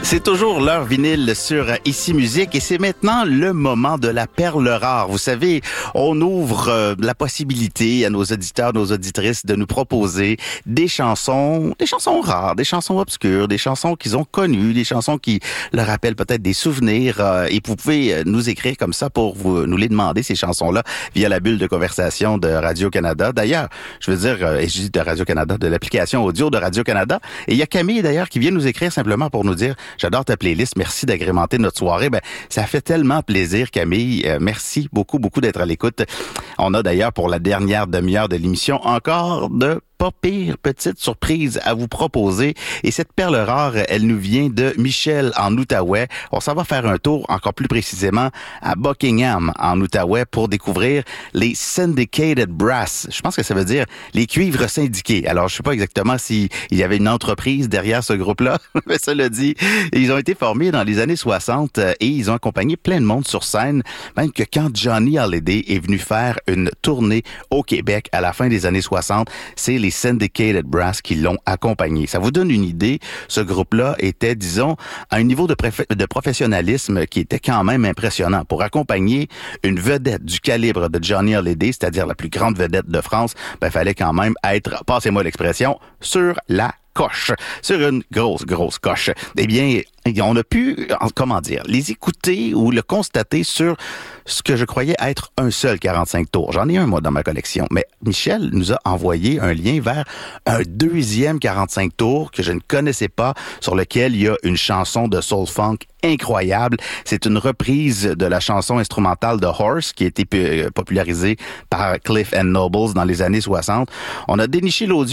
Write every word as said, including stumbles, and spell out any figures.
C'est toujours l'heure vinyle sur Ici Musique et c'est maintenant le moment de la perle rare. Vous savez, on ouvre euh, la possibilité à nos auditeurs, nos auditrices de nous proposer des chansons, des chansons rares, des chansons obscures, des chansons qu'ils ont connues, des chansons qui leur rappellent peut-être des souvenirs. Euh, et vous pouvez nous écrire comme ça pour vous, nous les demander, ces chansons-là, via la bulle de conversation de Radio-Canada. D'ailleurs, je veux dire, euh, et je dis de Radio-Canada, de l'application audio de Radio-Canada. Et il y a Camille, d'ailleurs, qui vient nous écrire simplement pour nous dire « J'adore ta playlist, merci d'agrémenter notre soirée. » Ben, ça fait tellement plaisir, Camille. Euh, merci beaucoup, beaucoup d'être à l'écoute. On a d'ailleurs, pour la dernière demi-heure de l'émission, encore de pas pire petite surprise à vous proposer. Et cette perle rare, elle nous vient de Michel en Outaouais. On s'en va faire un tour, encore plus précisément, à Buckingham, en Outaouais, pour découvrir les Syndicated Brass. Je pense que ça veut dire les cuivres syndiqués. Alors, je sais pas exactement s'il y avait une entreprise derrière ce groupe-là, mais cela dit, ils ont été formés dans les années soixante et ils ont accompagné plein de monde sur scène, même que quand Johnny Hallyday est venu faire une tournée au Québec à la fin des années soixante, c'est les Syndicated Brass qui l'ont accompagné. Ça vous donne une idée, ce groupe-là était, disons, à un niveau de, préf- de professionnalisme qui était quand même impressionnant. Pour accompagner une vedette du calibre de Johnny Hallyday, c'est-à-dire la plus grande vedette de France, ben, fallait quand même être, passez-moi l'expression, sur la coche, sur une grosse, grosse coche. Eh bien, on a pu, comment dire, les écouter ou le constater sur ce que je croyais être un seul quarante-cinq tours. J'en ai un, moi, dans ma collection. Mais Michel nous a envoyé un lien vers un deuxième quarante-cinq tours que je ne connaissais pas, sur lequel il y a une chanson de soul funk incroyable. C'est une reprise de la chanson instrumentale de Horse qui a été popularisée par Cliff and Nobles dans les années soixante. On a déniché l'audio